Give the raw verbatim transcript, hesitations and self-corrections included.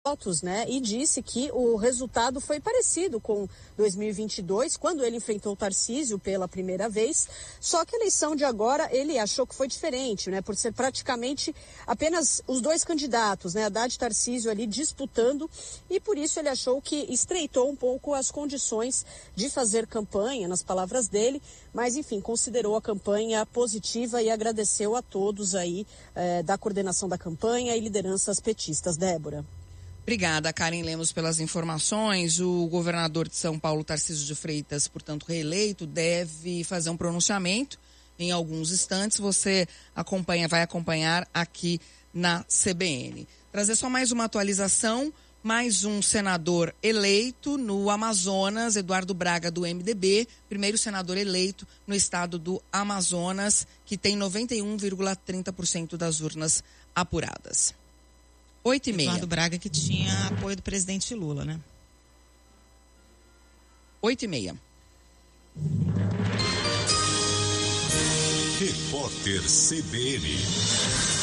votos, né, e disse que o resultado foi parecido com dois mil e vinte e dois, quando ele enfrentou o Tarcísio pela primeira vez, só que a eleição de agora ele achou que foi diferente, né, por ser praticamente apenas os dois candidatos, né, Haddad e Tarcísio ali disputando, e por isso ele achou que estreitou um pouco as condições de fazer campanha, nas palavras dele, mas enfim, considerou a campanha positiva e agradeceu a todos aí eh, da coordenação da campanha e lideranças petistas. Débora. Obrigada, Karen Lemos, pelas informações. O governador de São Paulo, Tarcísio de Freitas, portanto reeleito, deve fazer um pronunciamento em alguns instantes. Você acompanha, vai acompanhar aqui na C B N. Trazer só mais uma atualização, mais um senador eleito no Amazonas, Eduardo Braga, do M D B, primeiro senador eleito no estado do Amazonas, que tem noventa e um vírgula trinta por cento das urnas apuradas. Oito e meia. Eduardo Braga, que tinha apoio do presidente Lula, né? Oito e meia. Repórter C B N.